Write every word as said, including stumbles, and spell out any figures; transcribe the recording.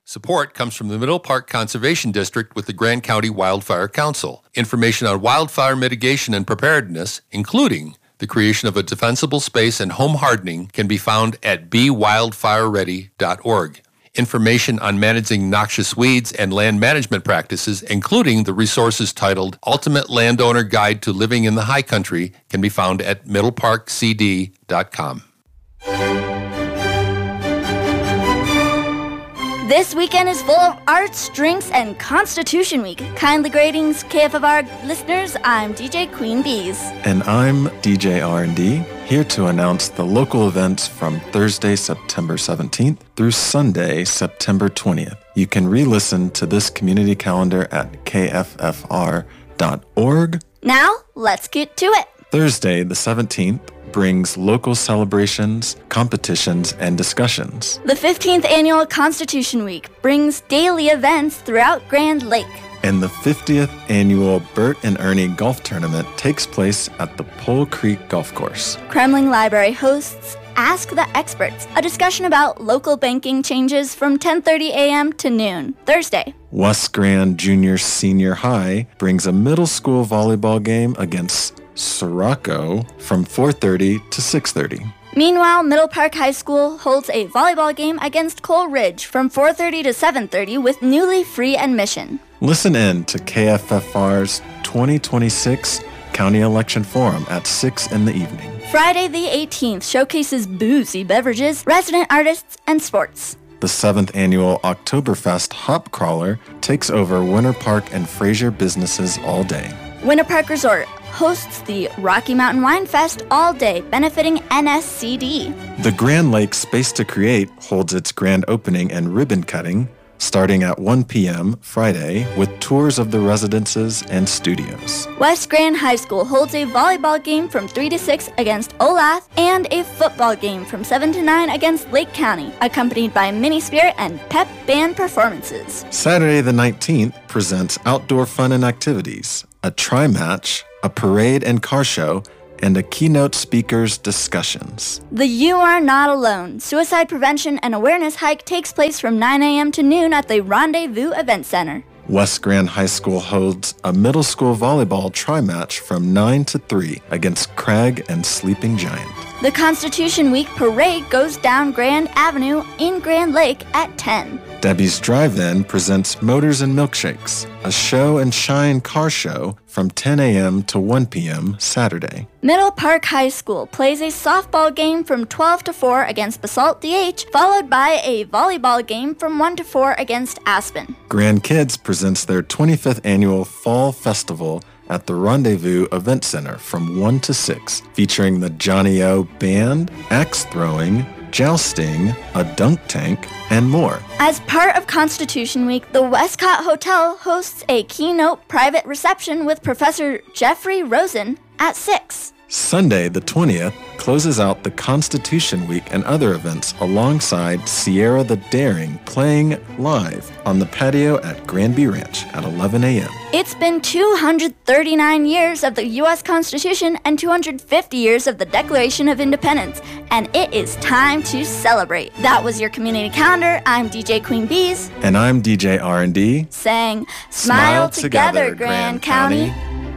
Support comes from the Middle Park Conservation District with the Grand County Wildfire Council. Information on wildfire mitigation and preparedness, including the creation of a defensible space and home hardening, can be found at be wildfire ready dot org. Information on managing noxious weeds and land management practices, including the resources titled Ultimate Landowner Guide to Living in the High Country, can be found at middle park c d dot com. This weekend is full of arts, drinks, and Constitution Week. Kindly greetings, K F F R listeners. I'm D J Queen Bees. And I'm D J R and D, here to announce the local events from Thursday, September seventeenth through Sunday, September twentieth. You can re-listen to this community calendar at k f f r dot org. Now, let's get to it. Thursday, the seventeenth, brings local celebrations, competitions, and discussions. The fifteenth Annual Constitution Week brings daily events throughout Grand Lake. And the fiftieth Annual Bert and Ernie Golf Tournament takes place at the Pole Creek Golf Course. Kremling Library hosts Ask the Experts, a discussion about local banking changes from ten thirty a.m. to noon, Thursday. West Grand Junior Senior High brings a middle school volleyball game against Sirocco from four thirty to six thirty. Meanwhile, Middle Park High School holds a volleyball game against Cole Ridge from four thirty to seven thirty with newly free admission. Listen in to K F F R's twenty twenty-six County Election Forum at six in the evening. Friday the eighteenth showcases boozy beverages, resident artists, and sports. The seventh Annual Oktoberfest Hop Crawler takes over Winter Park and Fraser businesses all day. Winter Park Resort hosts the Rocky Mountain Wine Fest all day, benefiting N S C D. The Grand Lake Space to Create holds its grand opening and ribbon cutting starting at one p.m. Friday with tours of the residences and studios. West Grand High School holds a volleyball game from three to six against Olathe and a football game from seven to nine against Lake County, accompanied by mini spirit and pep band performances. Saturday the nineteenth presents outdoor fun and activities, a tri-match, a parade and car show, and a keynote speaker's discussions. The You Are Not Alone Suicide Prevention and Awareness Hike takes place from nine a.m. to noon at the Rendezvous Event Center. West Grand High School holds a middle school volleyball tri-match from nine to three against Craig and Sleeping Giant. The Constitution Week Parade goes down Grand Avenue in Grand Lake at ten. Debbie's Drive-In presents Motors and Milkshakes, a show and shine car show from ten a.m. to one p.m. Saturday. Middle Park High School plays a softball game from twelve to four against Basalt D H, followed by a volleyball game from one to four against Aspen. Grand Kids presents their twenty-fifth Annual Fall Festival at the Rendezvous Event Center from one to six, featuring the Johnny O Band, axe throwing, jousting, a dunk tank, and more. As part of Constitution Week, the Westcott Hotel hosts a keynote private reception with Professor Jeffrey Rosen at six. Sunday, the twentieth, closes out the Constitution Week and other events alongside Sierra the Daring playing live on the patio at Granby Ranch at eleven a.m. It's been two hundred thirty-nine years of the U S Constitution and two hundred fifty years of the Declaration of Independence, and it is time to celebrate. That was your community calendar. I'm D J Queen Bees. And I'm D J R and D. Saying, Smile, Smile together, together, Grand Grand County. County.